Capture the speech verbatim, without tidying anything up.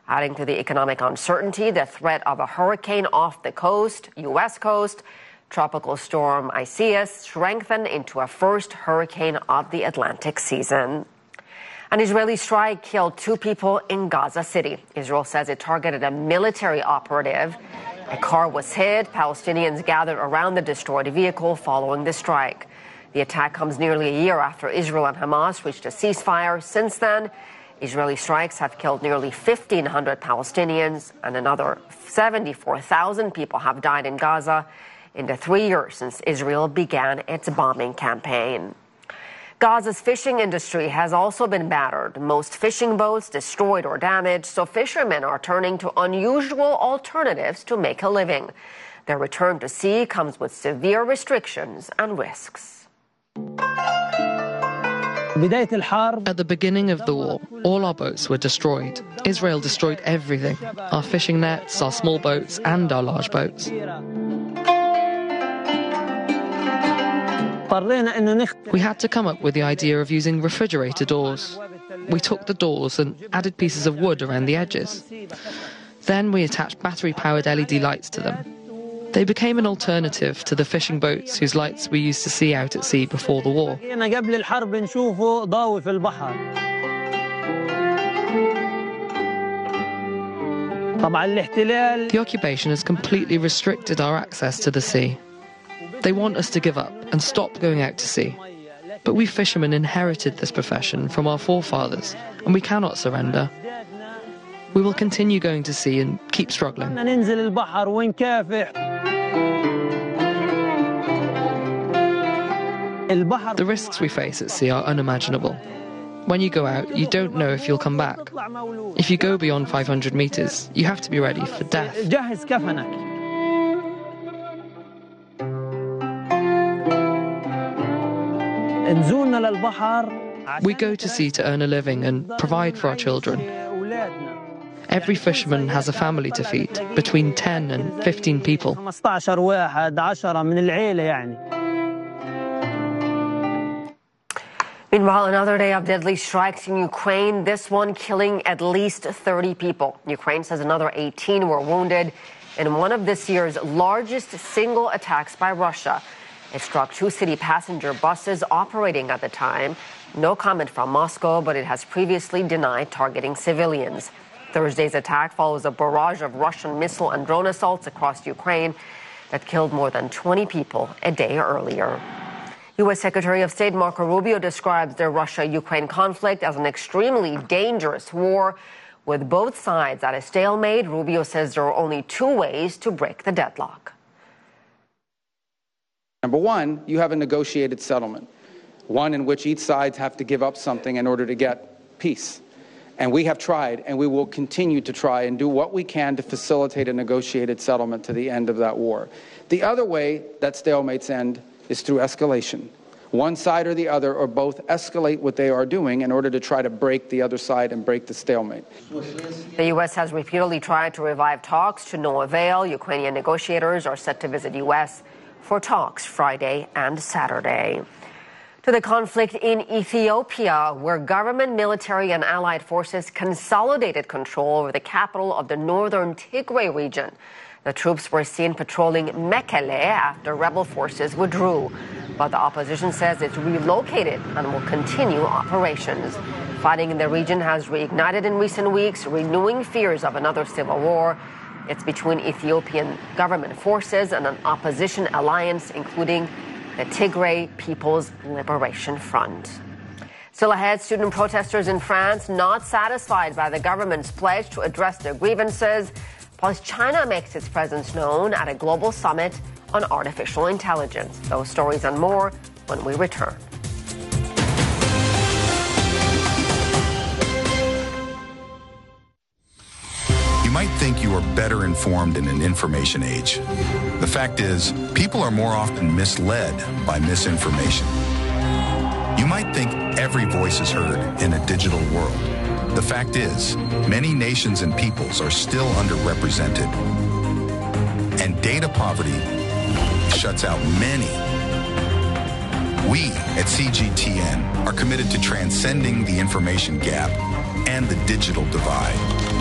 Adding to the economic uncertainty, the threat of a hurricane off the coast, U S coast, Tropical storm Isaias strengthened into a first hurricane of the Atlantic season. An Israeli strike killed two people in Gaza City. Israel says it targeted a military operative. A car was hit. Palestinians gathered around the destroyed vehicle following the strike. The attack comes nearly a year after Israel and Hamas reached a ceasefire. Since then, Israeli strikes have killed nearly fifteen hundred Palestinians, and another seventy-four thousand people have died in Gaza in the three years since Israel began its bombing campaign. Gaza's fishing industry has also been battered. Most fishing boats destroyed or damaged, so fishermen are turning to unusual alternatives to make a living. Their return to sea comes with severe restrictions and risks. At the beginning of the war, all our boats were destroyed. Israel destroyed everything, our fishing nets, our small boats, and our large boats. We had to come up with the idea of using refrigerator doors. We took the doors and added pieces of wood around the edges. Then we attached battery-powered L E D lights to them. They became an alternative to the fishing boats whose lights we used to see out at sea before the war. The occupation has completely restricted our access to the sea. They want us to give up and stop going out to sea. But we fishermen inherited this profession from our forefathers, and we cannot surrender. We will continue going to sea and keep struggling. The risks we face at sea are unimaginable. When you go out, you don't know if you'll come back. If you go beyond five hundred meters, you have to be ready for death. We go to sea to earn a living and provide for our children. Every fisherman has a family to feed, between ten and fifteen people. Meanwhile, another day of deadly strikes in Ukraine, this one killing at least thirty people. Ukraine says another eighteen were wounded in one of this year's largest single attacks by Russia. It struck two city passenger buses operating at the time. No comment from Moscow, but it has previously denied targeting civilians. Thursday's attack follows a barrage of Russian missile and drone assaults across Ukraine that killed more than twenty people a day earlier. U S Secretary of State Marco Rubio describes the Russia-Ukraine conflict as an extremely dangerous war. With both sides at a stalemate, Rubio says there are only two ways to break the deadlock. Number one, you have a negotiated settlement, one in which each side have to give up something in order to get peace. And we have tried, and we will continue to try and do what we can to facilitate a negotiated settlement to the end of that war. The other way that stalemates end is through escalation. One side or the other, or both, escalate what they are doing in order to try to break the other side and break the stalemate. The U S has repeatedly tried to revive talks to no avail. Ukrainian negotiators are set to visit U S for talks Friday and Saturday. To the conflict in Ethiopia, where government, military, and allied forces consolidated control over the capital of the northern Tigray region. The troops were seen patrolling Mekelle after rebel forces withdrew. But the opposition says it's relocated and will continue operations. Fighting in the region has reignited in recent weeks, renewing fears of another civil war. It's between Ethiopian government forces and an opposition alliance, including the Tigray People's Liberation Front. Still ahead, student protesters in France not satisfied by the government's pledge to address their grievances. Plus, China makes its presence known at a global summit on artificial intelligence. Those stories and more when we return. You might think you are better informed in an information age. The fact is, people are more often misled by misinformation. You might think every voice is heard in a digital world. The fact is, many nations and peoples are still underrepresented. And data poverty shuts out many. We at C G T N are committed to transcending the information gap and the digital divide.